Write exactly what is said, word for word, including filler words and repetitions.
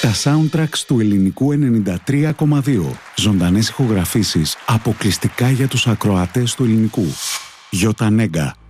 Τα soundtracks του Ελληνικού ενενήντα τρία κόμμα δύο. Ζωντανές ηχογραφήσεις αποκλειστικά για τους ακροατές του Ελληνικού. Γιώτα Νέγκα.